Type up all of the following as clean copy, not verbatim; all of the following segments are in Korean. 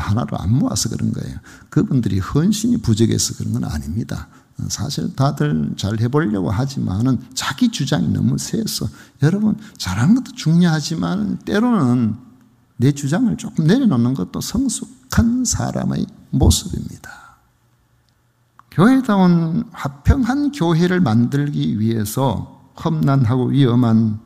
하나로 안 모아서 그런 거예요. 그분들이 헌신이 부족해서 그런 건 아닙니다. 사실 다들 잘 해보려고 하지만은 자기 주장이 너무 세서, 여러분 잘하는 것도 중요하지만 때로는 내 주장을 조금 내려놓는 것도 성숙한 사람의 모습입니다. 교회다운 화평한 교회를 만들기 위해서 험난하고 위험한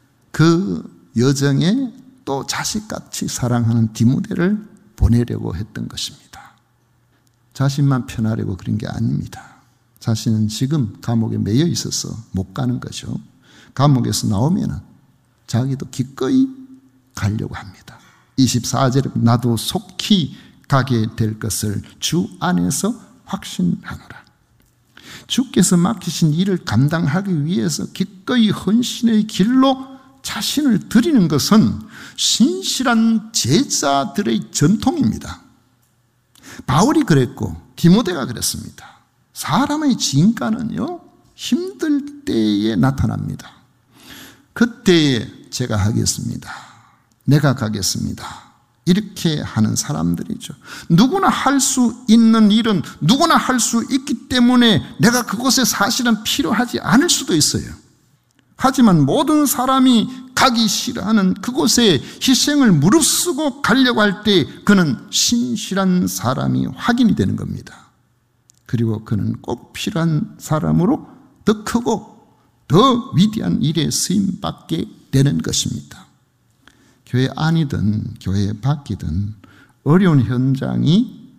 그 여정에 또 자식같이 사랑하는 디모데를 보내려고 했던 것입니다. 자신만 편하려고 그런 게 아닙니다. 자신은 지금 감옥에 매여 있어서 못 가는 거죠. 감옥에서 나오면 자기도 기꺼이 가려고 합니다. 24절에 나도 속히 가게 될 것을 주 안에서 확신하노라. 주께서 맡기신 일을 감당하기 위해서 기꺼이 헌신의 길로 자신을 드리는 것은 신실한 제자들의 전통입니다. 바울이 그랬고 디모데가 그랬습니다. 사람의 진가는요, 힘들 때에 나타납니다. 그때에 제가 하겠습니다. 내가 가겠습니다. 이렇게 하는 사람들이죠. 누구나 할 수 있는 일은 누구나 할 수 있기 때문에 내가 그곳에 사실은 필요하지 않을 수도 있어요. 하지만 모든 사람이 가기 싫어하는 그곳에 희생을 무릅쓰고 가려고 할 때 그는 신실한 사람이 확인이 되는 겁니다. 그리고 그는 꼭 필요한 사람으로 더 크고 더 위대한 일에 쓰임받게 되는 것입니다. 교회 안이든 교회 밖이든 어려운 현장이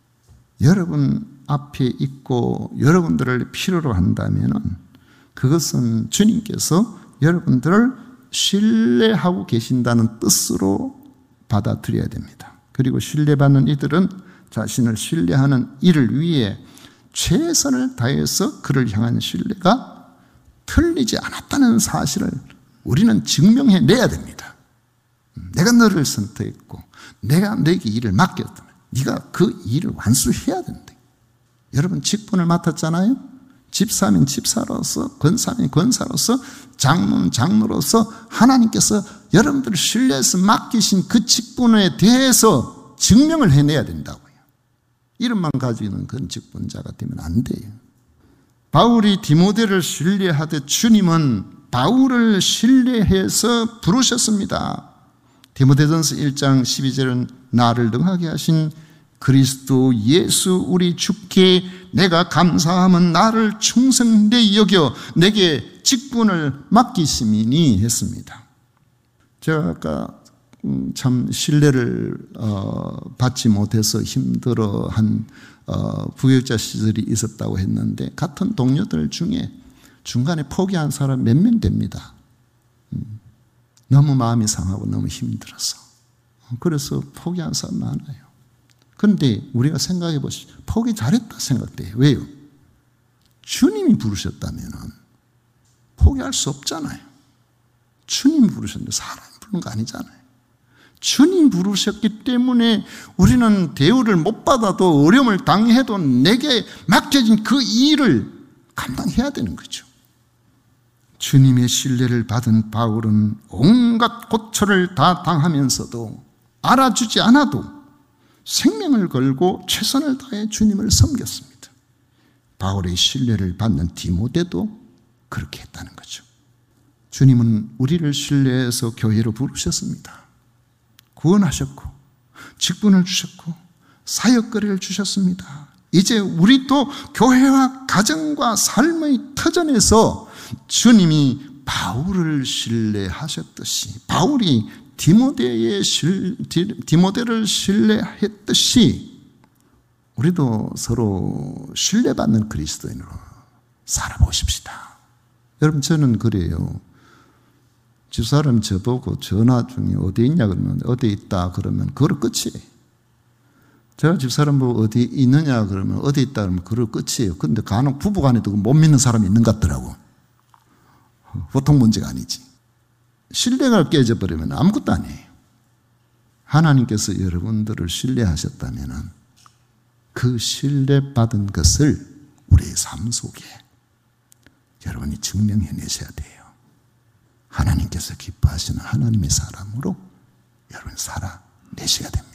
여러분 앞에 있고 여러분들을 필요로 한다면 그것은 주님께서 여러분들을 신뢰하고 계신다는 뜻으로 받아들여야 됩니다. 그리고 신뢰받는 이들은 자신을 신뢰하는 이를 위해 최선을 다해서 그를 향한 신뢰가 틀리지 않았다는 사실을 우리는 증명해내야 됩니다. 내가 너를 선택했고 내가 너에게 일을 맡겼다면 네가 그 일을 완수해야 된다. 여러분 직분을 맡았잖아요. 집사면 집사로서, 권사면 권사로서, 장로는 장로로서 하나님께서 여러분들을 신뢰해서 맡기신 그 직분에 대해서 증명을 해내야 된다고요. 이름만 가지고는 그런 직분자가 되면 안 돼요. 바울이 디모데를 신뢰하듯 주님은 바울을 신뢰해서 부르셨습니다. 디모데전서 1장 12절은 나를 능하게 하신 그리스도 예수 우리 주께 내가 감사함은 나를 충성되이 여겨 내게 직분을 맡기심이니 했습니다. 제가 아까 참 신뢰를 받지 못해서 힘들어한 부교육자 시절이 있었다고 했는데 같은 동료들 중에 중간에 포기한 사람 몇 명 됩니다. 너무 마음이 상하고 너무 힘들어서. 그래서 포기한 사람 많아요. 그런데 우리가 생각해 보시죠. 포기 잘했다 생각돼요. 왜요? 주님이 부르셨다면 포기할 수 없잖아요. 주님이 부르셨는데 사람이 부른 거 아니잖아요. 주님 부르셨기 때문에 우리는 대우를 못 받아도 어려움을 당해도 내게 맡겨진 그 일을 감당해야 되는 거죠. 주님의 신뢰를 받은 바울은 온갖 고초를 다 당하면서도 알아주지 않아도 생명을 걸고 최선을 다해 주님을 섬겼습니다. 바울의 신뢰를 받는 디모데도 그렇게 했다는 거죠. 주님은 우리를 신뢰해서 교회로 부르셨습니다. 구원하셨고 직분을 주셨고 사역거리를 주셨습니다. 이제 우리도 교회와 가정과 삶의 터전에서 주님이 바울을 신뢰하셨듯이 바울이 디모데를 신뢰했듯이 우리도 서로 신뢰받는 그리스도인으로 살아보십시다. 여러분 저는 그래요. 집사람 저보고 전화 중에 어디 있냐 그러면 어디 있다 그러면 그거로 끝이에요. 제가 집사람 보고 어디 있느냐 그러면 어디 있다 그러면 그거로 끝이에요. 그런데 간혹 부부간에도 못 믿는 사람이 있는 것 같더라고. 보통 문제가 아니지. 신뢰가 깨져버리면 아무것도 아니에요. 하나님께서 여러분들을 신뢰하셨다면 그 신뢰받은 것을 우리의 삶 속에 여러분이 증명해내셔야 돼요. 하나님께서 기뻐하시는 하나님의 사람으로 여러분 살아내셔야 됩니다.